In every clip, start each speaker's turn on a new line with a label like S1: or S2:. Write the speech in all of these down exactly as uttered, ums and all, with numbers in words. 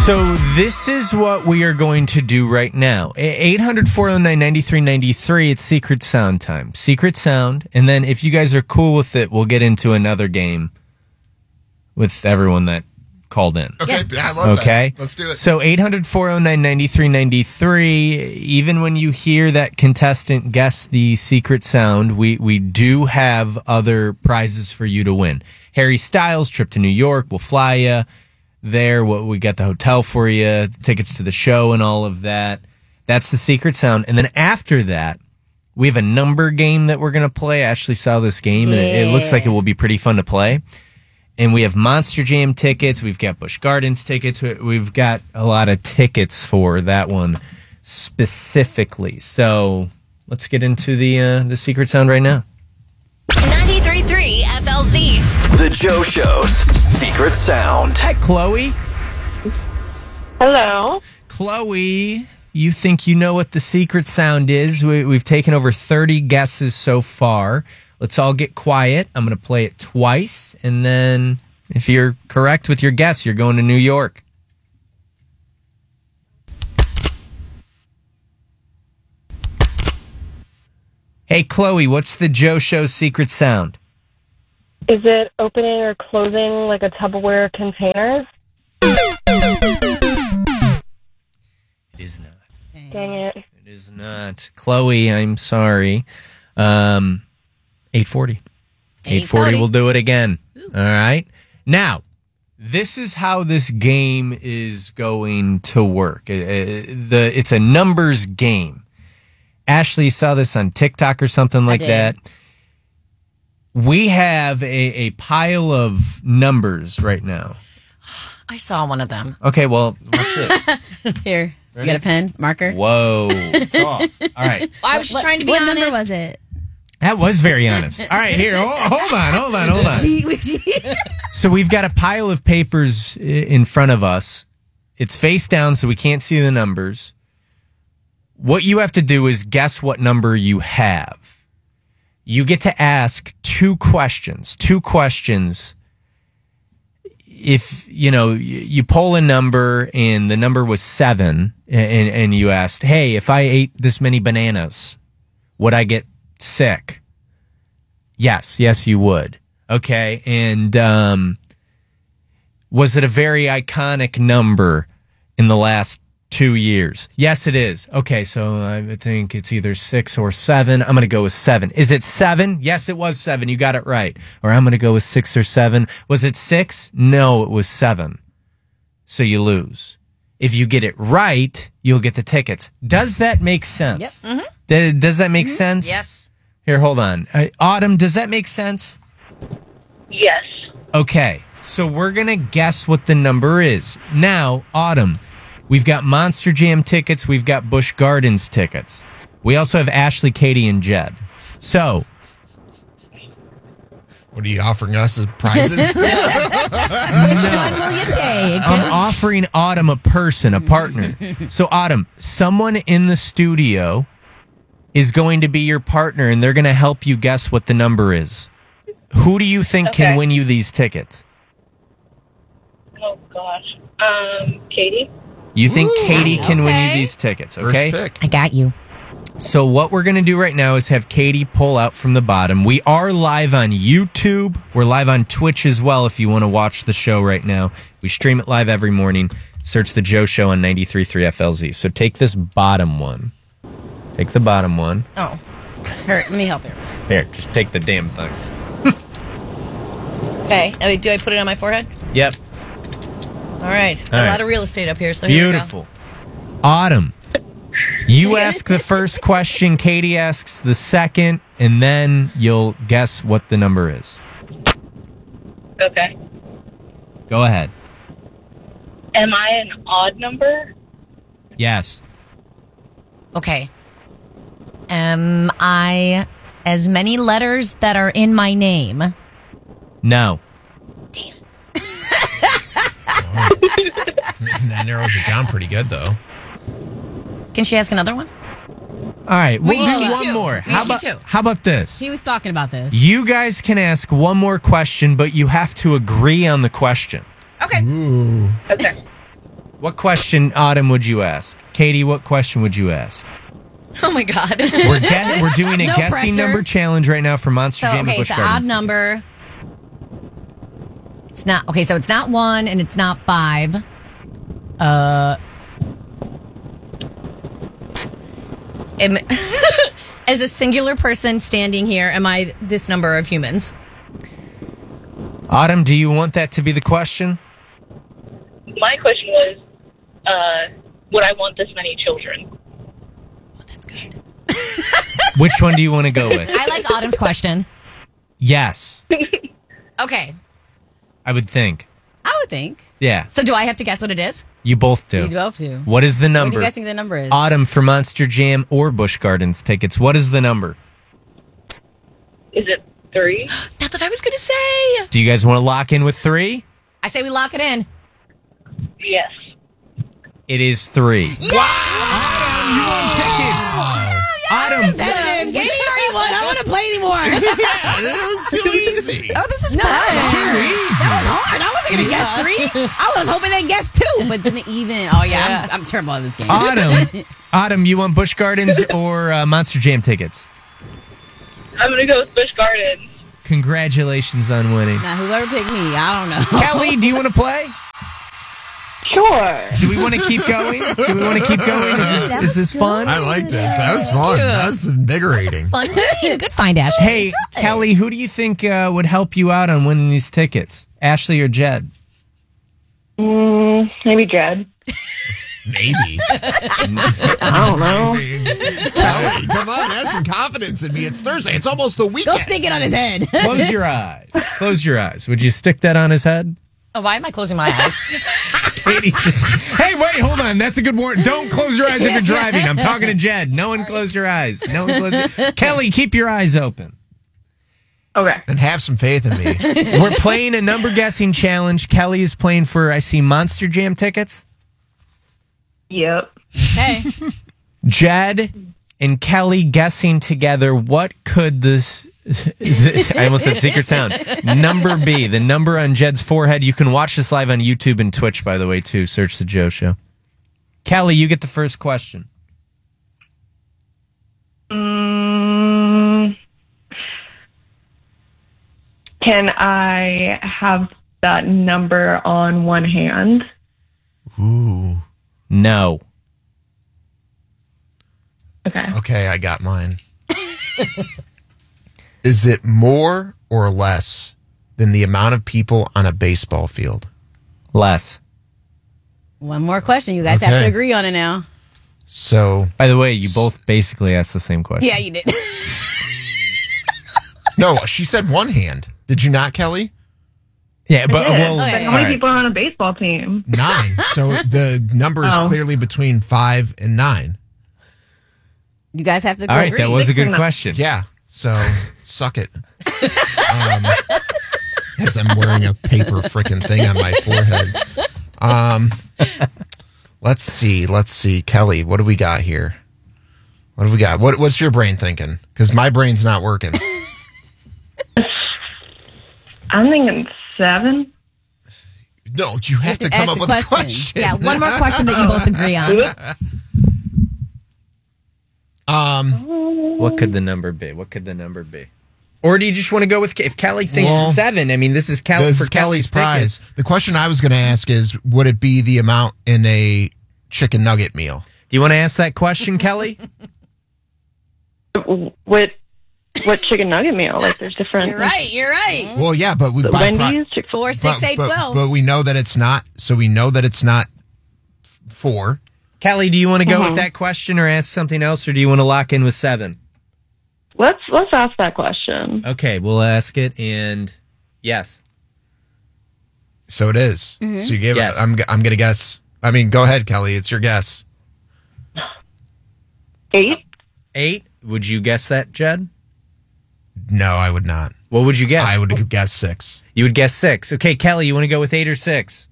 S1: So this is what we are going to do right now. eight hundred, four oh nine, nine three nine three. It's Secret Sound time. Secret Sound. And then if you guys are cool with it, we'll get into another game with everyone that called in.
S2: Okay, yeah. I love
S1: okay?
S2: that. Let's do it.
S1: So eight hundred, four oh nine, nine three nine three. Even when you hear that contestant guess the secret sound, we, we do have other prizes for you to win. Harry Styles, trip to New York. We'll fly you there. We got the hotel for you, tickets to the show and all of that. That's the secret sound. And then after that, we have a number game that we're going to play. I actually saw this game, yeah. and it, it looks like it will be pretty fun to play. And we have Monster Jam tickets. We've got Busch Gardens tickets. We've got a lot of tickets for that one specifically. So let's get into the uh, the secret sound right now.
S3: ninety-three point three F L Z.
S4: The Joe Show's secret sound.
S1: Hi, Chloe.
S5: Hello.
S1: Chloe, you think you know what the secret sound is? We, we've taken over thirty guesses so far. Let's all get quiet. I'm going to play it twice, and then if you're correct with your guess, you're going to New York. Hey, Chloe, what's the Joe Show's secret sound?
S5: Is it opening or closing like a Tupperware containers?
S1: It is not.
S5: Dang it.
S1: It is not. Chloe, I'm sorry. Um... eight forty. eight forty, we'll do it again. Ooh. All right. Now, this is how this game is going to work. Uh, the It's a numbers game. Ashley, you saw this on TikTok or something like that. We have a, a pile of numbers right now.
S6: I saw one of them.
S1: Okay, well, watch this.
S6: Here, ready? You got a pen, marker?
S1: Whoa. It's off. All right.
S6: I was just trying to be
S7: what
S6: honest.
S7: What number was it?
S1: That was very honest. All right, here. Oh, hold on, hold on, hold on. So we've got a pile of papers in front of us. It's face down, so we can't see the numbers. What you have to do is guess what number you have. You get to ask two questions. Two questions. If, you know, you pull a number and the number was seven, and, and you asked, hey, if I ate this many bananas, would I get sick? Yes, yes, you would. Okay, and um, was it a very iconic number in the last two years? Yes, it is. Okay, so I think it's either six or seven. I'm going to go with seven. Is it seven? Yes, it was seven. You got it right. Or I'm going to go with six or seven. Was it six? No, it was seven. So you lose. If you get it right, you'll get the tickets. Does that make sense?
S6: Yep. Mm-hmm.
S1: D- does that make
S6: mm-hmm.
S1: sense?
S6: Yes.
S1: Here, hold on. Uh, Autumn, does that make sense?
S5: Yes.
S1: Okay, so we're going to guess what the number is. Now, Autumn, we've got Monster Jam tickets. We've got Busch Gardens tickets. We also have Ashley, Katie, and Jed. So,
S2: what are you offering us as prizes?
S7: Which one will you take?
S1: I'm offering Autumn a person, a partner. So, Autumn, someone in the studio is going to be your partner, and they're going to help you guess what the number is. Who do you think
S5: Okay.
S1: can win you these tickets?
S5: Oh, gosh. Um, Katie?
S1: You think
S2: Ooh,
S1: Katie can win you
S7: okay.
S1: these tickets, okay?
S2: First pick.
S7: I got you.
S1: So what we're going to do right now is have Katie pull out from the bottom. We are live on YouTube. We're live on Twitch as well if you want to watch the show right now. We stream it live every morning. Search The Joe Show on ninety-three point three F L Z. So take this bottom one. Take the bottom one.
S6: Oh. Here, let me help you.
S1: Here, just take the damn thing.
S6: Okay. Oh, do I put it on my forehead?
S1: Yep.
S6: All right.
S1: All
S6: a
S1: right.
S6: lot of real estate up here, so here
S1: Beautiful. Autumn, you ask the first question, Katie asks the second, and then you'll guess what the number is.
S5: Okay.
S1: Go ahead.
S5: Am I an odd number?
S1: Yes.
S6: we go. Okay.
S7: Am I as many letters that are in my name?
S1: No.
S6: Damn.
S2: That narrows it down pretty good, though.
S6: Can she ask another one?
S1: All right, we'll
S6: We each
S1: do
S6: get
S1: one
S6: two.
S1: more.
S6: We
S1: How
S6: each get
S1: about,
S6: two.
S1: how about this?
S7: He was talking about this.
S1: You guys can ask one more question, but you have to agree on the question.
S6: Okay.
S2: Ooh.
S5: Okay.
S1: What question, Autumn, would you ask? Katie, what question would you ask?
S6: Oh my God.
S1: We're get, we're doing a
S7: No
S1: guessing
S7: pressure.
S1: number challenge right now for Monster
S7: So,
S1: Jam and
S7: okay,
S1: Busch
S7: it's an odd
S1: Gardens.
S7: number. It's not, okay, so it's not one and it's not five. Uh, am, as a singular person standing here, am I this number of humans?
S1: Autumn, do you want that to be the question?
S5: My question was, uh, would I want this many children?
S7: Oh, that's good.
S1: Which one do you want to go with?
S7: I like Autumn's question.
S1: Yes,
S7: Okay,
S1: I would think.
S6: I would think.
S1: Yeah,
S7: so do I have to guess what it is?
S1: you both do.
S6: You both do.
S1: What is the
S6: What do
S1: number?
S6: you guys think the number is?
S1: Autumn for Monster Jam or Busch Gardens tickets. What is the number?
S5: Is it three?
S7: That's what I was going to say.
S1: Do you guys want to lock in with three?
S7: I say we lock it in.
S5: Yes.
S1: It is three. Wow! You won tickets. Autumn.
S6: Competitive. Katie already won. I don't want to play anymore.
S2: Yeah, that was too easy.
S6: Oh, this is fun. That was hard. I wasn't going to guess three. I was hoping they guessed two, but then even. Oh, yeah. I'm, I'm terrible at this game.
S1: Autumn. Autumn, you want Busch Gardens or uh, Monster Jam tickets?
S5: I'm going to go with Busch Gardens.
S1: Congratulations on winning.
S6: Now, whoever picked me, I don't know.
S1: Kelly, do you want to play?
S5: Sure.
S1: Do we want to keep going? Do we want to keep going? Is this, is this fun?
S2: I like this. That was fun. That was invigorating.
S7: Fun. Good find, Ashley.
S1: Hey, Kelly, who do you think uh, would help you out on winning these tickets? Ashley or Jed?
S5: Mm, maybe Jed.
S2: Maybe.
S5: I don't know.
S2: Kelly, come on. Have some confidence in me. It's Thursday. It's almost the
S6: Go
S2: weekend.
S6: stick it on his head.
S1: Close your eyes. Close your eyes. Would you stick that on his head?
S6: Oh, why am I closing my eyes?
S1: Katie just. Hey, wait, hold on. That's a good warning. Don't close your eyes if you're driving. I'm talking to Jed. No one close your eyes. No one close your Kelly, keep your eyes open.
S5: Okay.
S2: And have some faith in me.
S1: We're playing a number guessing challenge. Kelly is playing for, I see, Monster Jam tickets.
S5: Yep.
S6: Hey.
S1: Jed and Kelly guessing together what could this. I almost said secret sound. Number B, the number on Jed's forehead. You can watch this live on YouTube and Twitch, by the way, too. Search The Joe Show. Kelly, you get the first question.
S5: Mm, can I have that number on one hand?
S2: Ooh.
S1: No.
S5: Okay.
S2: Okay, I got mine. Is it more or less than the amount of people on a baseball field?
S1: Less.
S6: One more question. You guys have
S2: Okay.
S6: to agree on it now.
S2: So,
S1: By the way, you both basically asked the same question.
S6: Yeah, you did.
S2: no, she said one hand. Did you not, Kelly?
S1: Yeah, but
S5: It is.
S1: well,
S6: Okay.
S5: How
S1: all
S5: many
S1: right.
S5: people are on a baseball team?
S2: Nine. So the number is
S5: Oh.
S2: clearly between five and nine.
S6: You guys have to
S1: All right,
S6: agree.
S1: that was a good
S5: Enough.
S1: question.
S2: Yeah. So suck it. Um, as I'm wearing a paper freaking thing on my forehead. Um, let's see. Let's see. Kelly, what do we got here? What do we got? What, what's your brain thinking? Because my brain's not working.
S5: I'm thinking seven.
S2: No, you have to come
S6: ask
S2: up
S6: a
S2: with
S6: question.
S2: a question.
S7: Yeah, one more question that you both agree on.
S2: Um,
S1: What could the number be? What could the number be? Or do you just want to go with if Kelly thinks
S2: Well,
S1: it's seven? I mean, this is Kelly
S2: this
S1: for
S2: is Kelly's
S1: Kelly's
S2: prize. The question I was going to ask is, would it be the amount in a chicken nugget meal?
S1: Do you want to ask that question, Kelly?
S5: What what chicken nugget meal? Like there's different.
S6: You're right. You're right.
S2: Well, yeah, but we
S5: The
S2: by pro-
S5: Wendy's, Chick-
S6: Four, six,
S2: but,
S6: eight,
S2: but-
S6: twelve.
S2: But we know that it's not. So we know that it's not f- four.
S1: Kelly, do you want to go with that question or ask something else, or do you want to lock in with seven?
S5: Let's let's ask that question.
S1: Okay, we'll ask it, and yes.
S2: So it is. So you gave
S1: Yes.
S2: it. I'm. g- I'm going to guess. I mean, go ahead, Kelly. It's your guess.
S5: Eight.
S1: Eight? Would you guess that, Jed?
S2: No, I would not.
S1: What would you guess?
S2: I would guess six.
S1: You would guess six. Okay, Kelly, you want to go with eight or six?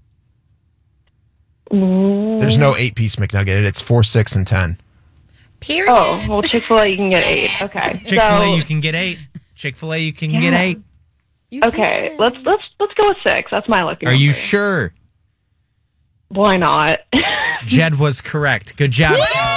S2: There's no eight piece McNugget. It's four, six, and ten.
S6: Period.
S5: Oh well, Chick Fil A you can get eight. Okay.
S1: Chick-fil-A,
S5: So-
S1: you can get eight. Chick-fil-A, you can get
S5: Yeah.
S1: eight.
S6: You
S5: Okay,
S6: can.
S5: let's let's let's go with six. That's my lucky
S1: Are
S5: number.
S1: you sure?
S5: Why not?
S1: Jed was correct. Good job.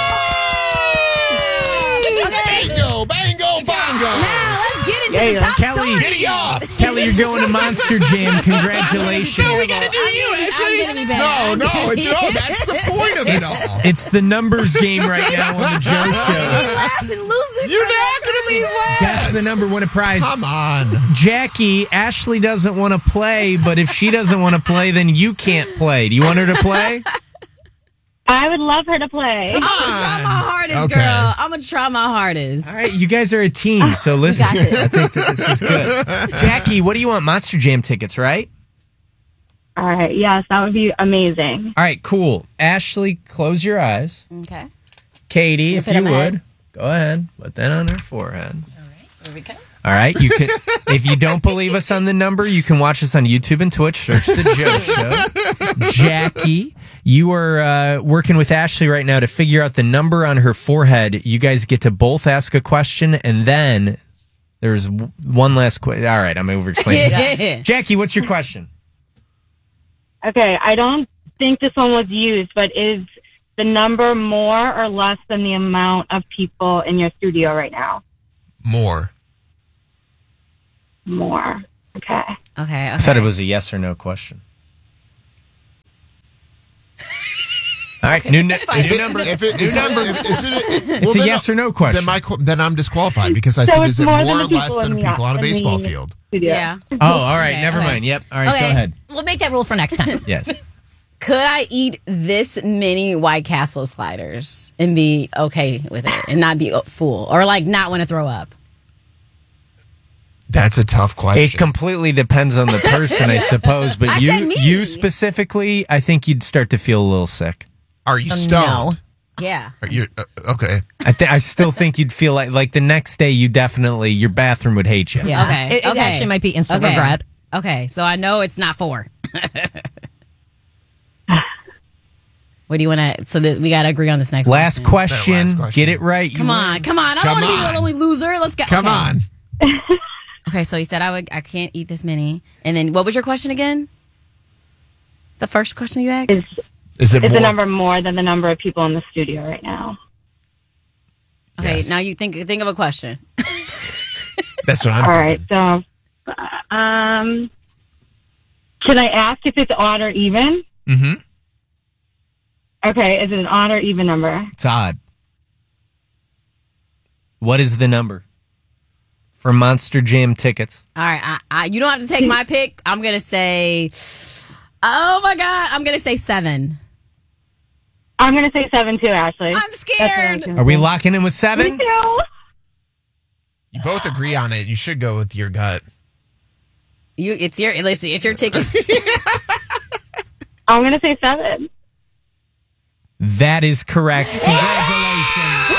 S2: Bingo, bango, bongo.
S6: Now let's get into
S5: Yeah,
S6: the
S5: yeah.
S6: top
S1: Kelly,
S6: story.
S2: Giddy up.
S1: Kelly, you're going to Monster Jam. Congratulations.
S2: No, we gotta do you,
S6: I'm
S2: Ashley.
S6: gonna be bad.
S2: No, no, no, that's the point of it all.
S1: It's the numbers game right now on the Joe Show.
S6: Last and losing.
S2: You're not gonna be last.
S1: Guess the number, win a prize.
S2: Come on.
S1: Jackie, Ashley doesn't want to play, but if she doesn't want to play, then you can't play. Do you want her to play?
S5: I would love her to play.
S6: I'm gonna try my hardest,
S2: Okay.
S6: girl. I'm gonna try my hardest.
S1: All right, you guys are a team, so listen.
S6: got this.
S1: I think that this is good. Jackie, what do you want? Monster Jam tickets, right?
S5: All right. Yes, that would be amazing.
S1: All right, cool. Ashley, close your eyes.
S6: Okay.
S1: Katie, if
S6: put
S1: you
S6: on my
S1: would,
S6: head.
S1: go ahead. Put that on her forehead.
S6: Here we go.
S1: All right, you can. If you don't believe us on the number, you can watch us on YouTube and Twitch. Search the Joe Show. Jackie, you are uh, working with Ashley right now to figure out the number on her forehead. You guys get to both ask a question, and then there's w- one last question. All right, I'm over explaining.
S6: Yeah.
S1: Jackie, what's your question?
S5: Okay. I don't think this one was used, but is the number more or less than the amount of people in your studio right now?
S2: More.
S5: More. Okay.
S6: Okay. Okay.
S1: I thought it was a yes or no question. All right, new, ne-
S2: Is
S1: new
S2: it,
S1: number.
S2: if it, is
S1: new
S2: it,
S1: number.
S2: if- is it, well,
S1: It's a
S2: then-
S1: yes or no question.
S2: Then my qu- then I'm disqualified because I
S5: So
S2: said,
S5: it's
S2: is it
S5: more
S2: more
S5: than
S2: or
S5: the
S2: less
S5: people
S2: than
S5: in the-
S2: people on a
S5: in
S2: baseball
S5: the-
S2: field?
S5: Studio.
S6: Yeah.
S1: Oh, all right,
S6: Okay,
S1: never
S6: okay.
S1: mind. Yep. All right,
S6: Okay.
S1: go ahead.
S7: We'll make that rule for next time.
S1: Yes.
S6: Could I eat this many White Castle sliders and be okay with it and not be full or like not want to throw up?
S2: That's a tough
S1: It
S2: question.
S1: completely depends on the person, I suppose. But
S6: I
S1: you,
S6: said me.
S1: you specifically, I think you'd start to feel a little sick.
S2: Are you
S7: So
S2: stoned?
S7: no.
S6: Yeah.
S2: Are you uh, okay?
S1: I think I still think you'd feel like like the next day you definitely your bathroom would hate you.
S7: Yeah.
S6: Okay,
S7: It, it
S6: okay.
S7: actually might be instant
S6: Okay.
S7: regret.
S6: Okay. So I know it's not four. What do you want to? So this, we got to agree on this next
S1: Last
S6: question.
S1: question,
S2: Last question.
S1: get it right.
S6: Come
S1: You
S6: on, come on. I
S2: Come
S6: don't want to be
S2: on.
S6: the only loser. Let's go.
S2: Come
S6: Okay.
S2: on.
S6: Okay, so he said I would. I can't eat this many. And then what was your question again? The first question you asked.
S5: Is
S2: Is it
S5: is
S2: more?
S5: the number more than the number of people in the studio right now?
S6: Okay,
S2: Yes.
S6: now you think think of a question.
S2: That's what I'm.
S5: All right.
S2: thinking.
S5: So, uh, um, can I ask if it's odd or even?
S1: Mm-hmm.
S5: Okay. Is it an odd or even number?
S1: It's odd. What is the number for Monster Jam tickets?
S6: All right, I, I, you don't have to take my pick. I'm gonna say. Oh my God, I'm gonna say seven.
S5: I'm going to say seven too, Ashley.
S6: I'm
S5: That's what I
S6: scared.
S5: was gonna
S1: Are we
S5: say.
S1: locking in with
S5: Me
S1: seven?
S5: too.
S2: You both agree on it. You should go with your gut.
S6: You, it's your, it's, it's your ticket.
S5: I'm going to say seven.
S1: That is correct. Congratulations.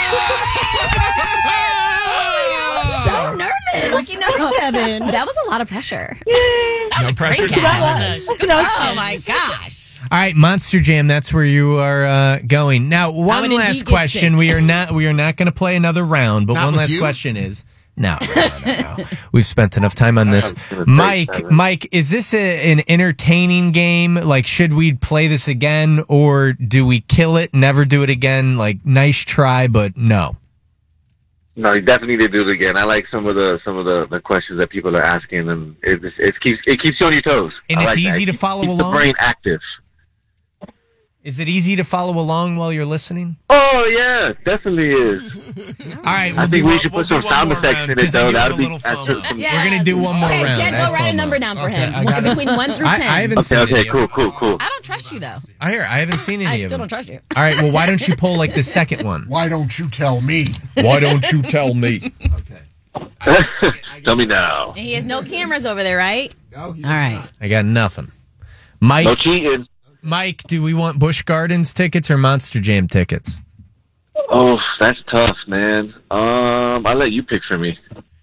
S6: So nervous.
S7: Lucky number seven.
S6: That was a lot of pressure.
S2: No pressure.
S6: Great
S2: no
S6: guess.
S2: promises.
S6: Good oh my gosh.
S1: All right, Monster Jam. That's where you are uh, going now. One
S6: would indeed
S1: last
S6: get
S1: question.
S6: sick.
S1: We are not. We are not going to play another round. But
S2: Not
S1: one
S2: with
S1: last
S2: you?
S1: question is no, no, no, no. We've spent enough time on this. Mike, Mike, is this a, an entertaining game? Like, should we play this again, or do we kill it, never do it again? Like, nice try, but no.
S8: No, you definitely need to do it again. I like some of the some of the, the questions that people are asking, and it it, it keeps it keeps you on your toes.
S1: And
S8: I
S1: it's
S8: like that.
S1: easy
S8: It
S1: to
S8: keeps-
S1: follow
S8: keeps
S1: along?
S8: The brain active.
S1: Is it easy to follow along while you're listening?
S8: Oh yeah, definitely is.
S1: All right,
S8: I
S1: we'll
S8: think
S1: do
S8: we
S1: one-
S8: should
S1: we'll
S8: put
S1: do
S8: some
S1: one
S8: sound
S1: more
S8: effects
S1: round,
S8: in it,
S1: 'cause I
S8: though.
S1: do
S8: That'd
S1: have a
S8: be
S1: little
S8: that's
S1: FOMO.
S8: some-
S6: Yeah.
S1: We're gonna do one more
S6: Okay,
S1: round.
S6: Jed,
S1: I have
S6: go write a
S1: FOMO.
S6: number down for
S2: Okay,
S6: him.
S2: I got it.
S6: Between one through
S1: I,
S6: ten.
S1: I haven't seen
S8: Okay,
S1: any
S8: okay,
S1: of
S8: cool,
S1: them.
S8: cool, cool.
S6: I don't trust you though.
S1: I hear. I haven't seen any
S6: I
S1: of
S6: still
S1: them.
S6: don't trust you.
S1: All right. Well, why don't you pull like the second one?
S2: Why don't you tell me?
S1: Why don't you tell me?
S2: Okay.
S8: Tell me now.
S6: And he has no cameras over there, right?
S2: No, he
S6: All
S2: does
S6: right.
S2: not.
S1: I got nothing. Mike,
S8: No cheating.
S1: Mike, do we want Busch Gardens tickets or Monster Jam tickets?
S8: Oh, that's tough, man. Um, I'll let you pick for me.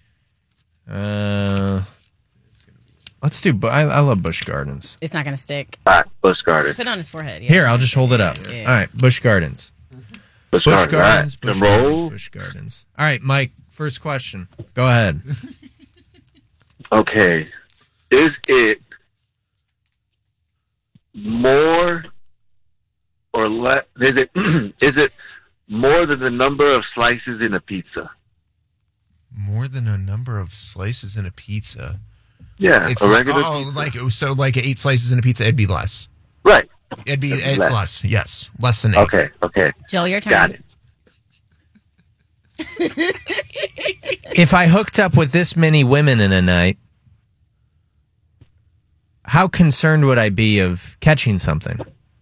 S1: Uh, let's do. Bu- I, I love Busch Gardens.
S6: It's not gonna stick.
S8: All right, Busch Gardens.
S6: Put it on his forehead. Yeah.
S1: Here, I'll just hold it up. All right, Busch Gardens.
S8: Busch
S1: Busch
S8: Gardens.
S1: Gardens.
S8: All right.
S1: Busch
S8: Drum
S1: Gardens.
S8: roll.
S1: Busch Gardens. All right, Mike. First question. Go ahead.
S8: Okay. Is it more or less? Is it is it more than the number of slices in a pizza?
S2: More than a number of slices in a pizza.
S8: Yeah,
S2: It's
S8: a
S2: like,
S8: regular
S2: oh,
S8: pizza.
S2: like so, like eight slices in a pizza. It'd be less.
S8: Right.
S2: It'd be
S8: It'd be
S2: it's
S8: less.
S2: less. Yes, less than eight.
S8: Okay. Okay.
S6: Joe, your turn.
S8: Got it.
S1: If I hooked up with this many women in a night, how concerned would I be of catching something?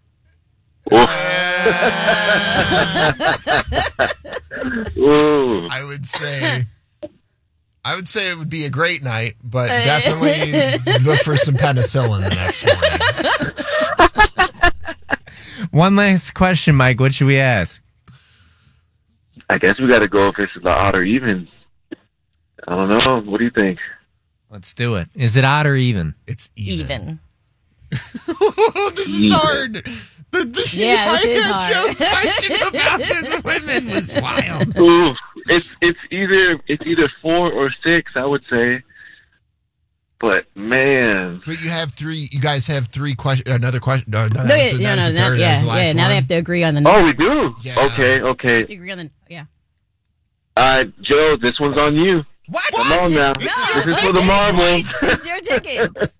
S8: Ooh.
S2: I would say, I would say it would be a great night, but definitely look for some penicillin the next morning.
S1: One last question, Mike. What should we ask?
S8: I guess we got to go if it's the odd or even. I don't know. What do you think?
S1: Let's do it. Is it odd or even?
S2: It's even.
S7: Even.
S2: This is hard. The, the,
S6: Yeah, this is hard.
S2: Joe's question about the women was wild.
S8: Ooh, it's it's either it's either four or six, I would say. But man,
S2: But you have three. You guys have three questions. Another question. No, no,
S6: No,
S2: that
S6: yeah,
S2: was the-
S6: no,
S2: that was
S6: no,
S2: the
S6: no,
S2: third. That
S6: yeah,
S2: was the last
S6: yeah. Now
S2: one.
S6: they have to agree on the
S8: oh,
S6: number.
S8: we do.
S2: Yeah.
S8: Okay, okay.
S6: To agree on the yeah.
S8: Uh, Joe, this one's on you.
S2: What?
S8: Come on now.
S2: It's
S8: This is for the marbles.
S6: Here's your tickets.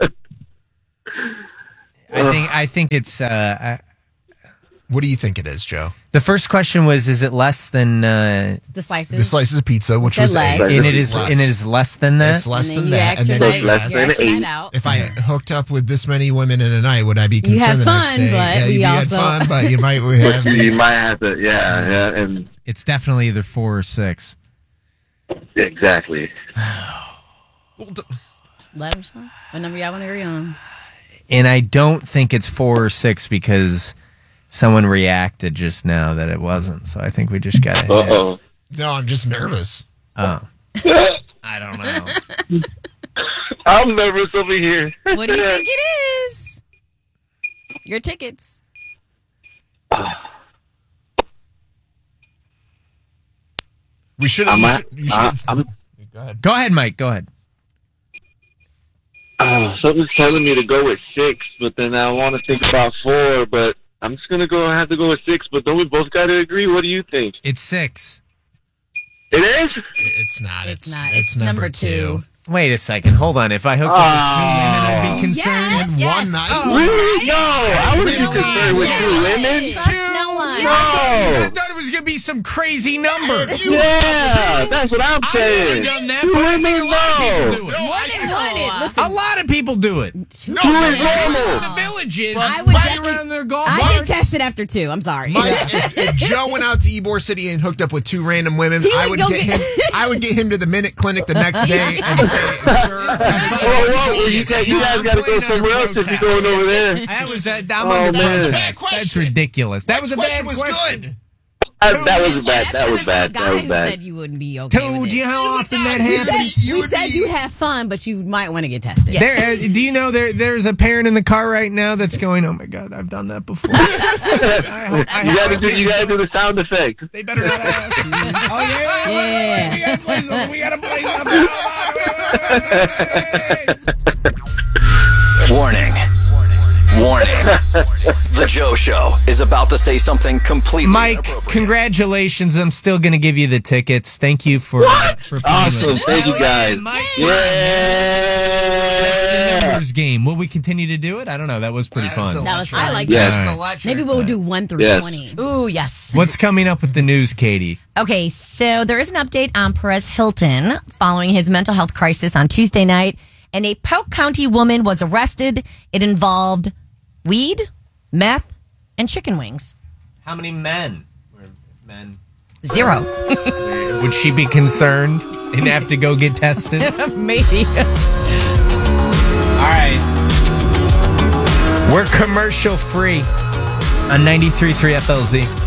S1: I think I think it's uh, I,
S2: What do you think it is, Joe?
S1: the first question was: is it less than? Uh,
S6: The slices.
S2: The slices of pizza, which
S6: Said
S2: was
S6: less.
S2: eight.
S1: and it
S8: It's
S1: is
S2: less.
S1: and it is less than that.
S2: It's less
S6: and then
S2: than
S6: you
S2: that. And
S6: extra
S2: then
S6: night,
S2: you
S8: less
S2: ask,
S6: you
S8: than
S6: extra
S8: eight.
S6: night out.
S2: if I hooked up with this many women in a night, would I be
S6: You
S2: concerned
S6: have
S2: the next
S6: fun,
S2: day?
S6: but
S2: yeah,
S6: we
S2: you
S6: also-
S2: had fun, but you might have
S8: You
S2: me.
S8: might have to, yeah, yeah, and
S1: It's definitely either four or six.
S8: exactly.
S6: Let us know what number y'all want to agree on.
S1: And I don't think it's four or six because someone reacted just now that it wasn't. So I think we just got to
S8: Uh
S1: hit.
S8: oh.
S2: No, I'm just nervous.
S1: Oh. I don't know.
S8: I'm nervous over here.
S6: What do you think it is? Your tickets.
S2: We should
S8: I'm
S2: have.
S8: at-
S2: You should.
S8: uh,
S2: you should
S8: I'm-
S2: go ahead.
S1: Go ahead, Mike. Go ahead.
S8: Uh, something's telling me to go with six, but then I want to think about four, but I'm just gonna go. I have to go with six, but don't we both got to agree? What do you think?
S1: It's six.
S8: It is.
S2: It's not.
S6: It's
S2: It's,
S6: not.
S2: It's,
S6: It's
S2: number,
S6: number
S2: two.
S6: two.
S1: Wait a second. Hold on. If I hooked up with two women, I'd be concerned.
S6: Yes,
S2: In
S6: yes.
S2: one night.
S8: Really? No, I wouldn't be
S2: No
S8: concerned with
S2: way.
S8: two women.
S6: Trust no one.
S8: No.
S1: I thought it was going to be some crazy number.
S2: If you hooked up with
S8: Yeah, that's what I'm
S1: I've never
S8: saying.
S1: done that,
S8: Two
S1: but I think a
S8: women,
S1: lot of people do
S8: no.
S1: it.
S6: More than one.
S1: A
S6: Listen,
S1: lot of people do it.
S6: two
S2: No,
S6: women.
S8: normal.
S1: In the villages,
S6: I would
S1: right
S6: definitely-
S1: around their golf
S6: I
S1: carts.
S6: get tested after two. I'm sorry.
S2: Mike, if, if Joe went out to Ybor City and hooked up with two random women,
S6: He
S2: I
S6: would
S2: would
S6: go
S2: get
S6: get-
S2: him. I would get him to the Minute Clinic the next day and say, "Sir, that is
S8: Oh,
S2: so
S8: well, you, guys, you
S1: No,
S8: guys
S1: I'm
S8: got to go
S1: playing
S8: somewhere
S1: under
S8: else if you're
S1: protest.
S8: going over there.
S1: That was a, I'm
S8: Oh,
S1: under
S8: man. That was a
S2: bad
S1: protest.
S2: question.
S1: That's ridiculous. That
S2: That
S1: was a
S2: question
S1: bad
S2: was
S1: question.
S2: good.
S8: That, that was bad.
S6: That's
S8: That was
S6: coming from
S8: bad.
S6: a guy
S8: That was
S6: who
S8: bad.
S6: said you wouldn't be okay
S1: Told
S6: with
S1: you
S6: it.
S1: how
S2: You would
S1: often
S2: not-
S1: that
S2: you
S1: happens.
S2: would- you
S6: We
S2: would
S6: said
S2: be-
S6: you have fun, but you might want to get tested.
S1: There, uh, do you know there? There's a parent in the car right now that's going, "Oh my god, I've done that before." I hope I
S8: You
S1: have
S8: gotta
S1: my
S8: do. You
S1: kids
S8: gotta
S1: don't.
S8: do the sound effect.
S1: They better not ask. Oh yeah, wait, wait, wait, wait, we gotta play something. We gotta play something. Hold on, wait, wait, wait, wait, wait.
S4: Warning. Warning. The Joe Show is about to say something completely
S1: Mike,
S4: inappropriate.
S1: congratulations! I'm still gonna give you the tickets. Thank you for uh, for playing with
S8: Awesome.
S1: us.
S8: Thank you
S1: Hell yeah,
S8: guys.
S1: Mike.
S8: Yeah.
S1: That's the numbers game. Will we continue to do it? I don't know. That was pretty fun.
S6: That was
S7: I
S6: fun.
S7: like
S8: Yeah.
S7: that.
S2: That's electric.
S6: Maybe we'll do one through
S8: Yes.
S6: twenty.
S7: Ooh, yes.
S1: What's coming up with the news, Katie?
S7: Okay, so there is an update on Perez Hilton following his mental health crisis on Tuesday night, and a Polk County woman was arrested. It involved weed, meth, and chicken wings.
S1: How many men? Were men?
S7: Zero.
S1: Would she be concerned and have to go get tested?
S7: Maybe.
S1: All right. We're commercial free on ninety-three point three F L Z.